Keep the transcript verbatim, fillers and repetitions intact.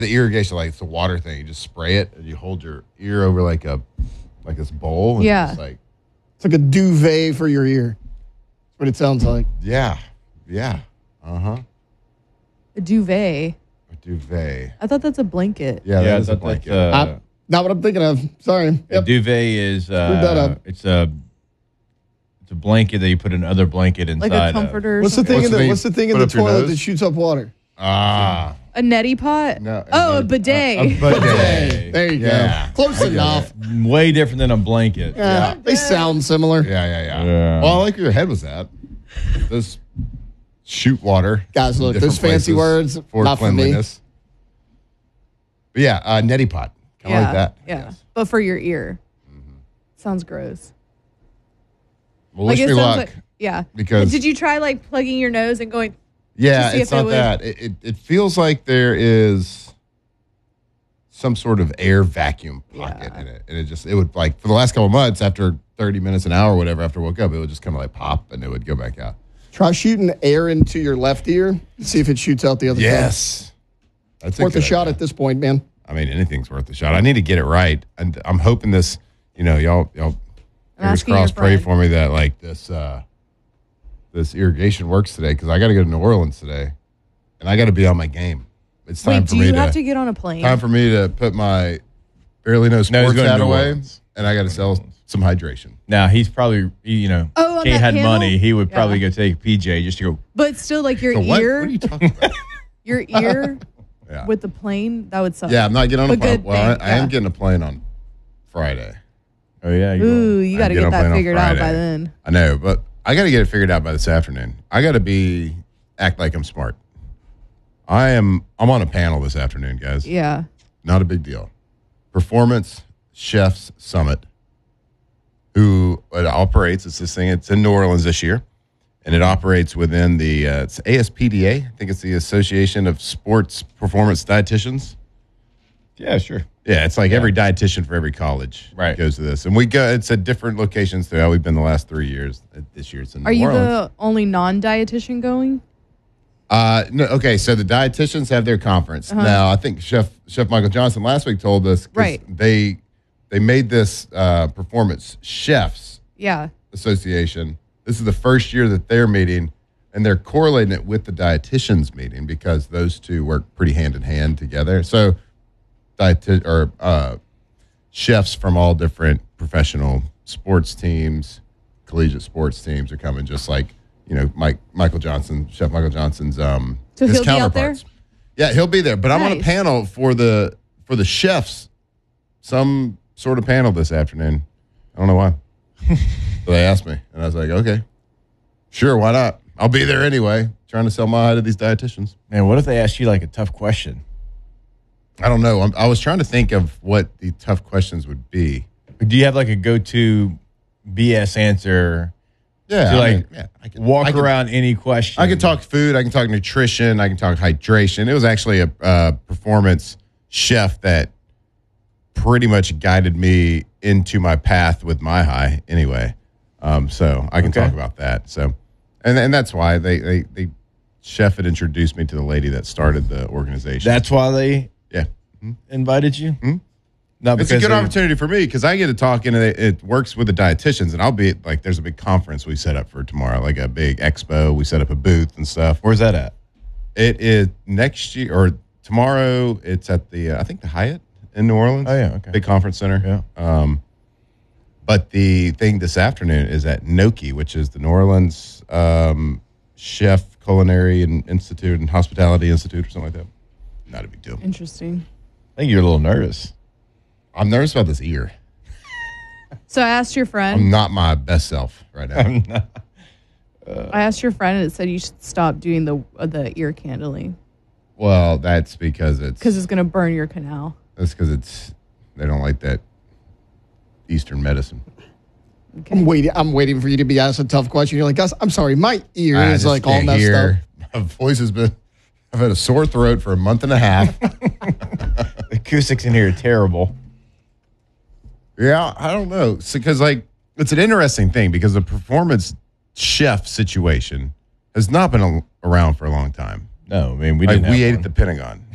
the irrigation, like it's a water thing. You just spray it and you hold your ear over like a like this bowl. And Yeah. It's like it's like a duvet for your ear. That's what it sounds like. yeah, yeah, uh huh. A duvet. A duvet. I thought that's a blanket. Yeah, Yeah, that I is a thought that's, blanket. uh, Uh, not what I'm thinking of. Sorry. A Yep. duvet is uh, that up. it's a it's a blanket that you put another blanket inside. Like a of. comforter. or What's the something. thing What's in the the thing? What's the thing in Put the up your toilet nose? that shoots up water? ah, A neti pot? no. Oh, a and then- bidet. A, a bidet. There you Yeah. go. Close I get enough. Way different than a blanket. Yeah, they sound similar. Yeah, yeah, yeah, Yeah. Well, I like where your head was at. Those shoot water. Guys, in look, different those fancy places words, for not for me. cleanliness. But yeah, uh, neti pot. Kind of yeah. like that. I Yeah. guess. But for your ear. Sounds gross. Well, Like wish it me sounds luck. like yeah. because- Did you try like plugging your nose and going Yeah, to see it's if it not would- that. It, it it feels like there is some sort of air vacuum pocket Yeah. in it, and it just it would like for the last couple of months after thirty minutes an hour or whatever after I woke up, it would just kind of like pop and it would go back out. Try shooting air into your left ear. See if it shoots out the other side. Yes, that's Worth a good shot idea. at this point, man. I mean, anything's worth a shot. I need to get it right, and I'm hoping this. You know, y'all y'all I'm fingers asking your crossed, pray friend. for me that like this uh this irrigation works today because I got to go to New Orleans today, and I got to be on my game. It's time Wait, for do me you to. have to get on a plane? Time for me to put my barely know No, sports he's going hat to New away, Orleans. and I got to sell some hydration. Now he's probably he, you know Oh, on if he that had panel? money, he would probably Yeah. go take a P J just to go. But still like your So what? ear What are you talking about? your ear Yeah, with the plane, that would suck. yeah. I'm not getting on a But plane. good Well, thing, I, I am yeah. getting a plane on Friday. Oh yeah, you Ooh, you I got to get get on that plane on figured out by Friday. then. I know, but I got to get it figured out by this afternoon. I got to be act like I'm smart. I am. I'm on a panel this afternoon, guys. Yeah. Not a big deal. Performance Chefs Summit, who it operates. It's this thing. It's in New Orleans this year, and it operates within the uh, it's A S P D A. I think it's the Association of Sports Performance Dietitians. yeah, sure. Yeah, it's like Yeah. every dietitian for every college Right. goes to this, and we go. It's at different locations throughout. We've been the last three years. This year it's in New Are you Orleans. the only non-dietitian going? Uh, no, okay, so the dietitians have their conference. Uh-huh. Now, I think Chef Chef Michael Johnson last week told us 'cause Right. they they made this uh, Performance Chefs Yeah. Association. This is the first year that they're meeting, and they're correlating it with the dietitians meeting because those two work pretty hand in hand together. So, dieti- or uh, chefs from all different professional sports teams, collegiate sports teams are coming, just like you know Mike Michael Johnson, Chef Michael Johnson's um So his he'll be out there? counterparts. Yeah, he'll be there. But I'm on a Nice. panel for the for the chefs, some sort of panel this afternoon. I don't know why. So they asked me, and I was like, okay, sure, why not? I'll be there anyway, trying to sell my eye to these dietitians. Man, what if they asked you like a tough question? I don't know. I'm, I was trying to think of what the tough questions would be. Do you have like a go-to B S answer? Yeah, to I like mean, yeah, I can walk I can- around any question. I can talk food. I can talk nutrition. I can talk hydration. It was actually a uh, performance chef that pretty much guided me into my path with my high anyway. Um, so I can Okay. talk about that. So, and and that's why they, they, they chef had introduced me to the lady that started the organization. That's why they yeah. invited you. Hmm? Not It's a because good they- opportunity for me because I get to talk and it, it works with the dietitians, and I'll be like, there's a big conference we set up for tomorrow, like a big expo. We set up a booth and stuff. Where's that at? It is next year or tomorrow. It's at the uh, I think the Hyatt in New Orleans. Oh, yeah, okay. Big conference center. Yeah. Um, but the thing this afternoon is at Noki, which is the New Orleans um, Chef Culinary and Institute and Hospitality Institute or something like that. Not a big deal. Interesting. I think you're a little nervous. I'm nervous about this ear. So I asked your friend. I'm not my best self right now. I asked your friend, and it said you should stop doing the uh, the ear candling Well, that's because it's because it's gonna burn your canal. that's because it's they don't like that Eastern medicine. I'm waiting. I'm waiting for you to be asked a tough question. You're like, Gus, I'm sorry, my ear I is just like all can't messed hear. up. My voice has been. I've had a sore throat for a month and a half. The acoustics in here are terrible. Yeah, I don't know. Because, like, it's an interesting thing because the performance chef situation has not been a, around for a long time. No, I mean we Like, didn't. we have ate one. at the Pentagon.